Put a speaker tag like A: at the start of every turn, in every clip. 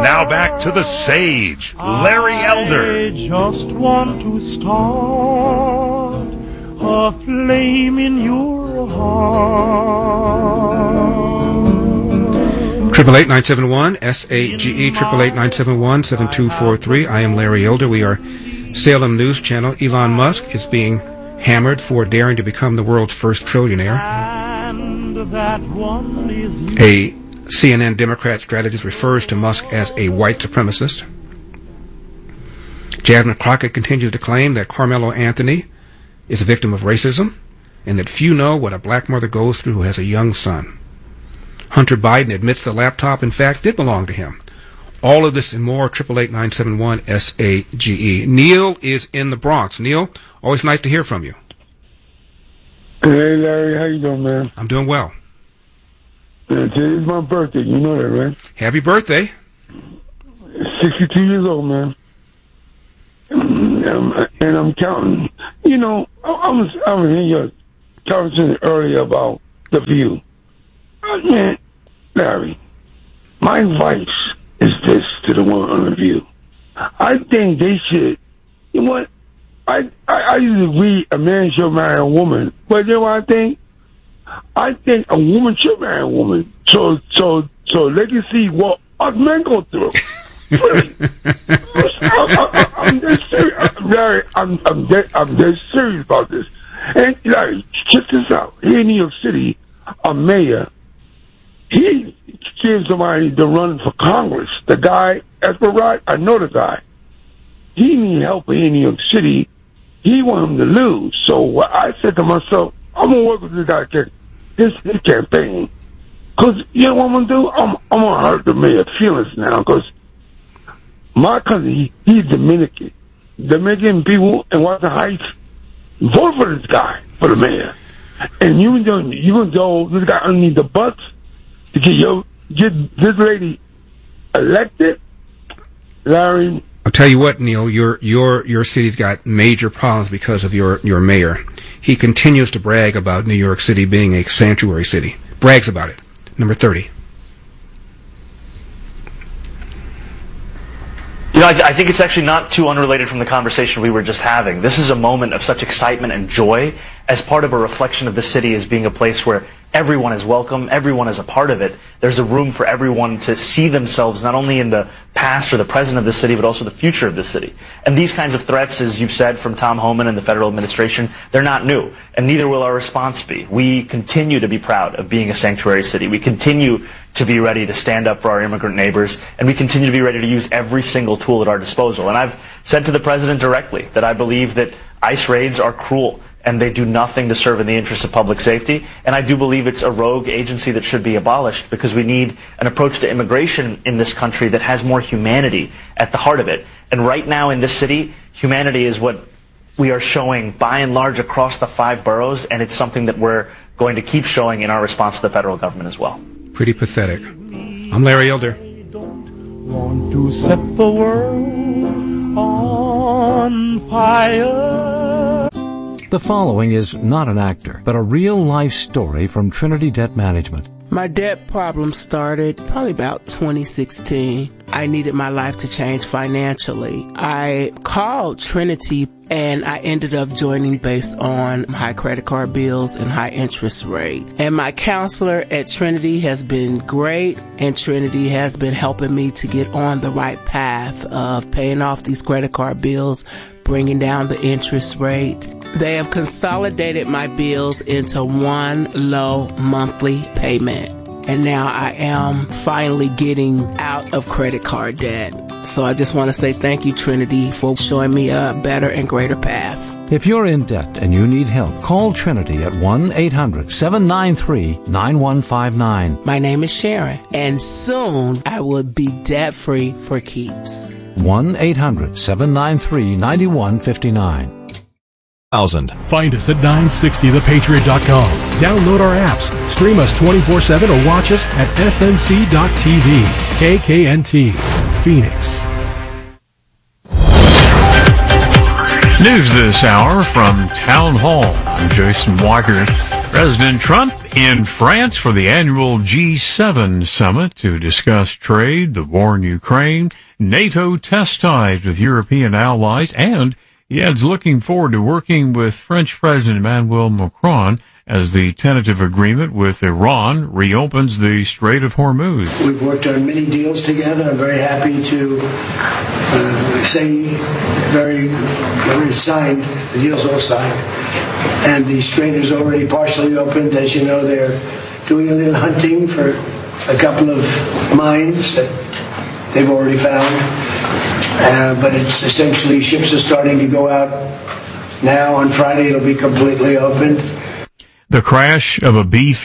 A: Now back to the sage, Larry Elder.
B: I just want to start a flame in your heart.
C: 888-971-SAGE, 888-971-7243. I am Larry Elder. We are Salem News Channel. Elon Musk is being hammered for daring to become the world's first trillionaire.
B: And that one is you.
C: A CNN Democrat strategist refers to Musk as a white supremacist. Jasmine Crockett continues to claim that Carmelo Anthony is a victim of racism and that few know what a black mother goes through who has a young son. Hunter Biden admits the laptop, in fact, did belong to him. All of this and more, 888-971-SAGE. Neil is in the Bronx. Neil, always nice to hear from you.
D: Hey, Larry, how you doing, man?
C: I'm doing well.
D: Today's my birthday, you know that, right?
C: Happy birthday.
D: 62 years old, man. And I'm counting. You know, I was in your conversation earlier about The View. Man, Larry, my advice is this to the one on The View. I think they should, you know what? I usually read a man should marry a woman, but you know what I think? I think a woman should marry a woman, so they can see what us men go through. Really? I'm dead serious, Larry. I'm dead serious about this. And Larry, check this out. Here in New York City, a mayor, he gives somebody to run for Congress. The guy, Esperat, I know the guy. He need help here in New York City. He want him to lose. So I said to myself, I'm gonna work with this guy, his campaign, because you know what I'm gonna do? I'm gonna hurt the mayor's feelings now, because my cousin, he's Dominican. Dominican people in Washington Heights vote for this guy for the mayor, and you gonna go this guy underneath the bus to get this lady elected, Larry.
C: I'll tell you what, Neil, your city's got major problems because of your mayor. He continues to brag about New York City being a sanctuary city. Brags about it. Number 30.
E: You know, I think it's actually not too unrelated from the conversation we were just having. This is a moment of such excitement and joy as part of a reflection of the city as being a place where everyone is welcome, everyone is a part of it. There's a room for everyone to see themselves not only in the past or the present of the city, but also the future of the city. And these kinds of threats, as you've said, from Tom Homan and the federal administration, they're not new, and neither will our response be. We continue to be proud of being a sanctuary city. We continue to be ready to stand up for our immigrant neighbors, and we continue to be ready to use every single tool at our disposal. And I've said to the president directly that I believe that ICE raids are cruel, and they do nothing to serve in the interest of public safety. And I do believe it's a rogue agency that should be abolished, because we need an approach to immigration in this country that has more humanity at the heart of it. And right now in this city, humanity is what we are showing by and large across the 5 boroughs, and it's something that we're going to keep showing in our response to the federal government as well.
C: Pretty pathetic. I'm Larry Elder.
B: I don't want to set the world on fire.
F: The following is not an actor, but a real-life story from Trinity Debt Management.
G: My debt problem started probably about 2016. I needed my life to change financially. I called Trinity and I ended up joining based on high credit card bills and high interest rate. And my counselor at Trinity has been great, and Trinity has been helping me to get on the right path of paying off these credit card bills, bringing down the interest rate. They have consolidated my bills into one low monthly payment. And now I am finally getting out of credit card debt. So I just want to say thank you, Trinity, for showing me a better and greater path.
F: If you're in debt and you need help, call Trinity at 1-800-793-9159.
G: My name is Sharon, and soon I will be debt-free for keeps.
F: 1-800-793-9159.
H: Find us at 960thepatriot.com. Download our apps, stream us 24/7, or watch us at snc.tv. KKNT, Phoenix.
I: News this hour from Town Hall. I'm Jason Walker. President Trump In France for the annual G7 summit to discuss trade, the war in Ukraine, NATO test ties with European allies, and he adds looking forward to working with French President Emmanuel Macron as the tentative agreement with Iran reopens the Strait of Hormuz.
J: We've worked on many deals together. I'm very happy to say very signed. The deal's all signed. And the strait is already partially opened. As you know, they're doing a little hunting for a couple of mines that they've already found. But it's essentially ships are starting to go out now. On Friday, it'll be completely opened.
I: The crash of a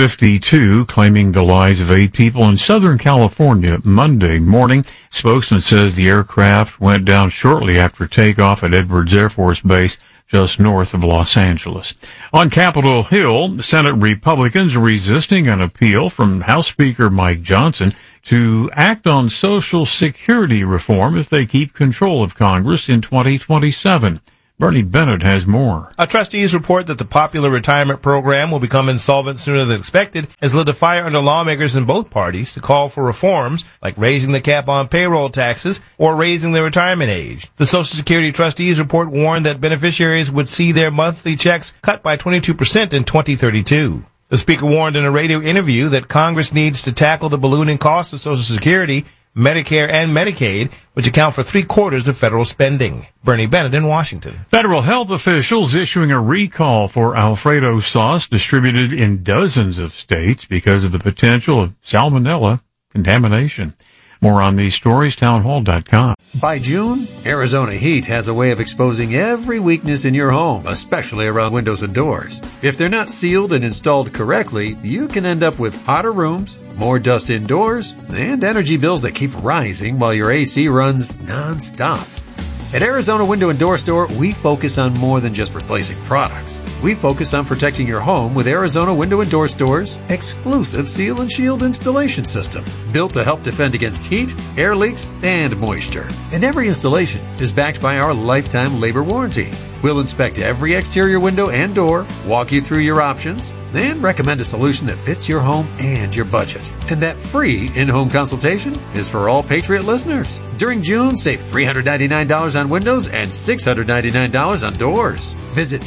I: B-52 claiming the lives of 8 people in Southern California Monday morning. Spokesman says the aircraft went down shortly after takeoff at Edwards Air Force Base just north of Los Angeles. On Capitol Hill, Senate Republicans are resisting an appeal from House Speaker Mike Johnson to act on Social Security reform if they keep control of Congress in 2027. Bernie Bennett has more.
K: Trustees report that the popular retirement program will become insolvent sooner than expected, has lit a fire under lawmakers in both parties to call for reforms like raising the cap on payroll taxes or raising the retirement age. The Social Security trustees report warned that beneficiaries would see their monthly checks cut by 22% in 2032. The speaker warned in a radio interview that Congress needs to tackle the ballooning costs of Social Security, Medicare, and Medicaid, which account for 3/4 of federal spending. Bernie Bennett in Washington.
I: Federal health officials issuing a recall for Alfredo sauce distributed in dozens of states because of the potential of salmonella contamination. More on these stories, townhall.com.
L: By June, Arizona Heat has a way of exposing every weakness in your home, especially around windows and doors. If they're not sealed and installed correctly, you can end up with hotter rooms, more dust indoors, and energy bills that keep rising while your AC runs non-stop. At Arizona Window and Door Store, we focus on more than just replacing products. We focus on protecting your home with Arizona Window and Door Store's exclusive Seal and Shield installation system, built to help defend against heat, air leaks, and moisture. And every installation is backed by our lifetime labor warranty. We'll inspect every exterior window and door, walk you through your options, and recommend a solution that fits your home and your budget. And that free in-home consultation is for all Patriot listeners. During June, save $399 on windows and $699 on doors. Visit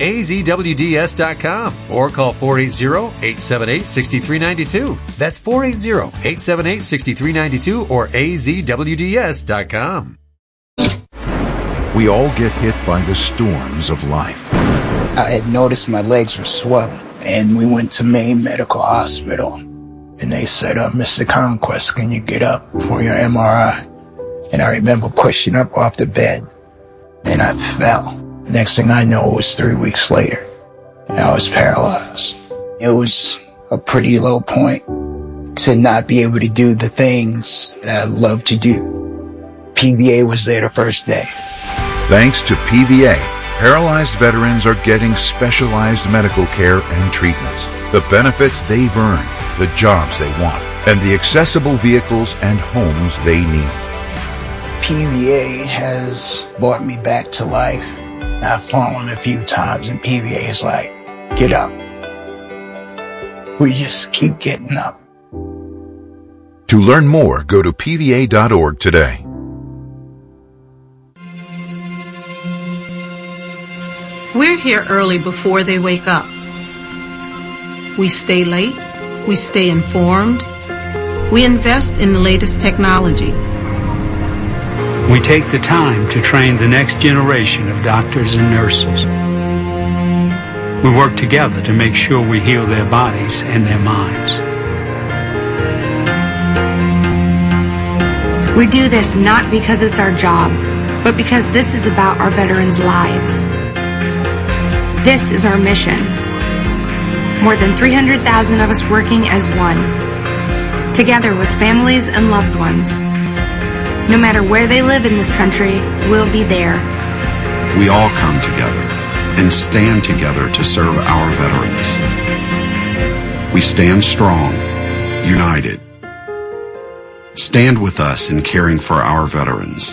L: azwds.com or call 480-878-6392. That's 480-878-6392 or azwds.com.
A: We all get hit by the storms of life.
M: I had noticed my legs were swelling, and we went to Maine Medical Hospital. And they said, Mr. Conquest, can you get up for your MRI? And I remember pushing up off the bed, and I fell. Next thing I know, it was 3 weeks later, and I was paralyzed. It was a pretty low point to not be able to do the things that I love to do. PVA was there the first day.
A: Thanks to PVA, paralyzed veterans are getting specialized medical care and treatments, the benefits they've earned, the jobs they want, and the accessible vehicles and homes they need.
M: PVA has brought me back to life. I've fallen a few times, and PVA is like, get up. We just keep getting up.
A: To learn more, go to pva.org today.
N: We're here early before they wake up. We stay late. We stay informed. We invest in the latest technology.
O: We take the time to train the next generation of doctors and nurses. We work together to make sure we heal their bodies and their minds.
P: We do this not because it's our job, but because this is about our veterans' lives. This is our mission. More than 300,000 of us working as one, together with families and loved ones. No matter where they live in this country, we'll be there.
Q: We all come together and stand together to serve our veterans. We stand strong, united. Stand with us in caring for our veterans.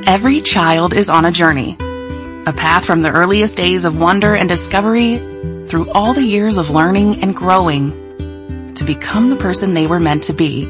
R: Every child is on a journey. A path from the earliest days of wonder and discovery through all the years of learning and growing to become the person they were meant to be.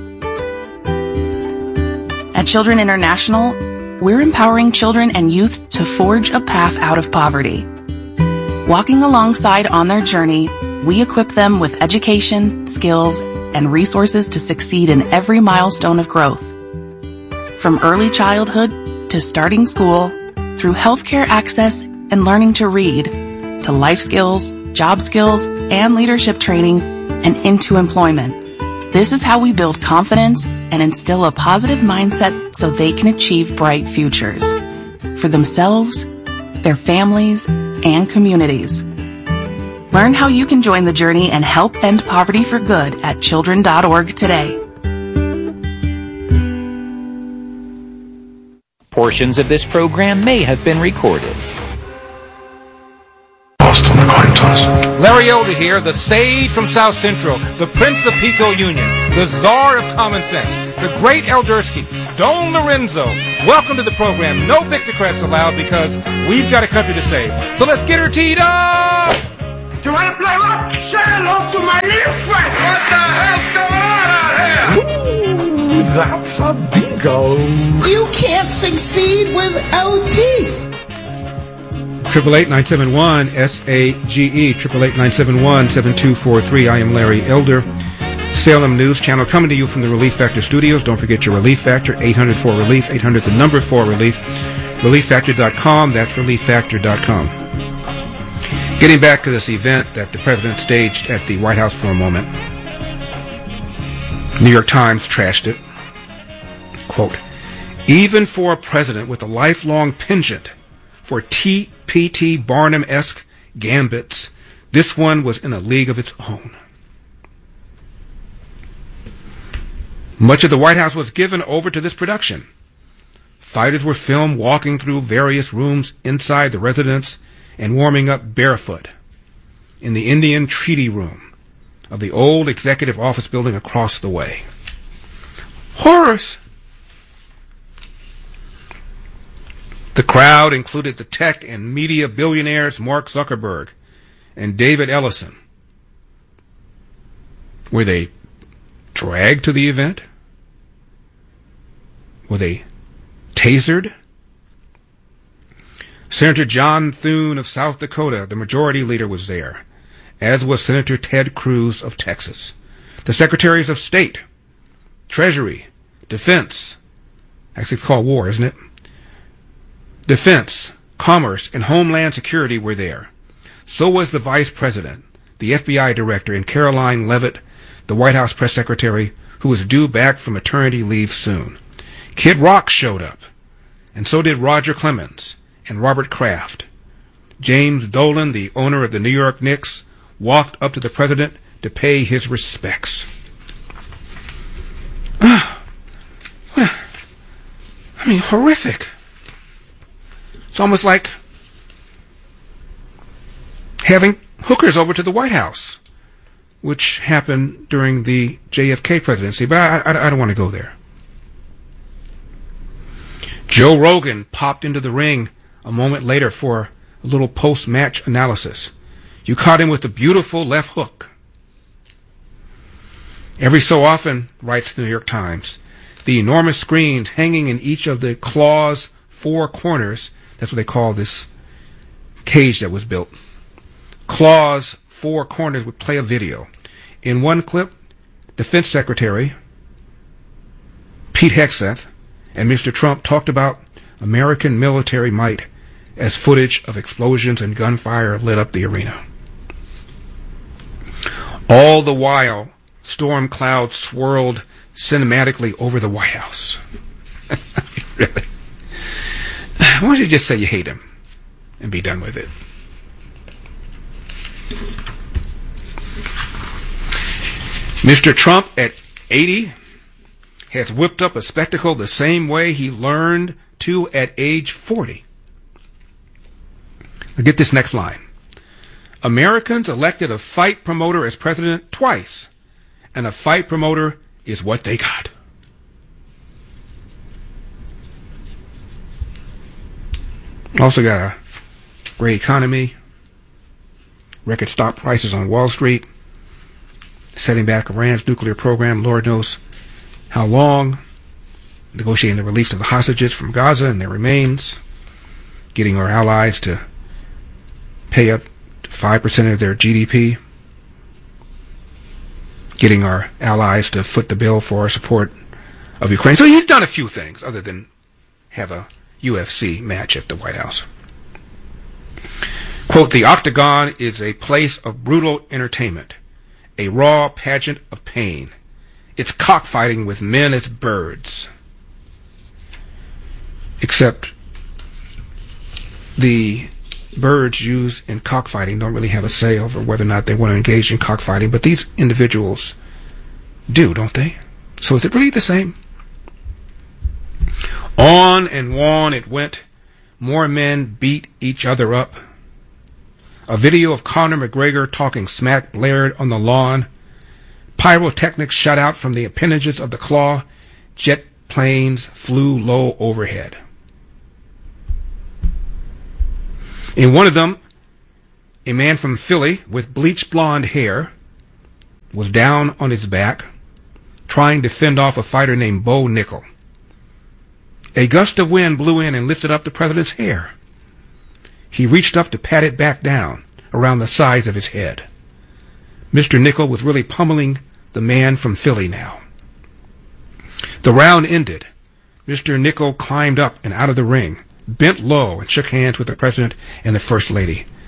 R: At Children International, we're empowering children and youth to forge a path out of poverty. Walking alongside on their journey, we equip them with education, skills, and resources to succeed in every milestone of growth. From early childhood to starting school, through healthcare access and learning to read, to life skills, job skills, and leadership training, and into employment. This is how we build confidence and instill a positive mindset so they can achieve bright futures for themselves, their families, and communities. Learn how you can join the journey and help end poverty for good at children.org today.
S: Portions of this program may have been recorded.
C: Larry Elder here, the sage from South Central, the Prince of Pico Union, the Czar of Common Sense, the great Eldersky, Don Lorenzo. Welcome to the program. No Victocrats allowed because we've got a country to save. So let's get her teed up!
B: You want to play what? Say hello to my little friend! What the hell's going on out here? Ooh, that's a bingo.
T: You can't succeed without teeth.
C: 888-971-SAGE, 888-971-7243. I am Larry Elder. Salem News Channel coming to you from the Relief Factor Studios. Don't forget your Relief Factor, 800-4RELIEF, 800-4RELIEF, ReliefFactor.com. That's ReliefFactor.com. Getting back to this event that the president staged at the White House for a moment. New York Times trashed it. Quote, even for a president with a lifelong penchant for P.T. Barnum-esque gambits, this one was in a league of its own. Much of the White House was given over to this production. Fighters were filmed walking through various rooms inside the residence and warming up barefoot in the Indian Treaty Room of the old executive office building across the way. Horace! The crowd included the tech and media billionaires Mark Zuckerberg and David Ellison. Were they dragged to the event? Were they tasered? Senator John Thune of South Dakota, the majority leader, was there, as was Senator Ted Cruz of Texas. The Secretaries of State, Treasury, Defense, actually it's called War, isn't it? Defense, Commerce, and Homeland Security were there. So was the Vice President, the FBI Director, and Caroline Leavitt, the White House Press Secretary, who was due back from maternity leave soon. Kid Rock showed up, and so did Roger Clemens and Robert Kraft. James Dolan, the owner of the New York Knicks, walked up to the president to pay his respects. Horrific. It's almost like having hookers over to the White House, which happened during the JFK presidency, but I don't want to go there. Joe Rogan popped into the ring a moment later for a little post-match analysis. You caught him with a beautiful left hook. Every so often, writes the New York Times, the enormous screens hanging in each of the claw's four corners, that's what they call this cage that was built. Claw's four corners would play a video. In one clip, Defense Secretary Pete Hegseth and Mr. Trump talked about American military might as footage of explosions and gunfire lit up the arena. All the while, storm clouds swirled cinematically over the White House. Really? Why don't you just say you hate him and be done with it? Mr. Trump, at 80, has whipped up a spectacle the same way he learned to at age 40. Now get this next line. Americans elected a fight promoter as president twice, and a fight promoter is what they got. Also got a great economy, record stock prices on Wall Street, setting back Iran's nuclear program, Lord knows how long, negotiating the release of the hostages from Gaza and their remains, getting our allies to pay up to 5% of their GDP, getting our allies to foot the bill for our support of Ukraine. So he's done a few things other than have a UFC match at the White House. Quote, the Octagon is a place of brutal entertainment, a raw pageant of pain. It's cockfighting with men as birds. Except the birds used in cockfighting don't really have a say over whether or not they want to engage in cockfighting, but these individuals do, don't they? So is it really the same? On and on it went. More men beat each other up. A video of Conor McGregor talking smack blared on the lawn. Pyrotechnics shot out from the appendages of the claw. Jet planes flew low overhead. In one of them, a man from Philly with bleached blonde hair was down on his back trying to fend off a fighter named Bo Nickel. A gust of wind blew in and lifted up the president's hair. He reached up to pat it back down around the sides of his head. Mr. Nickel was really pummeling the man from Philly now. The round ended. Mr. Nickel climbed up and out of the ring, bent low, and shook hands with the president and the first lady.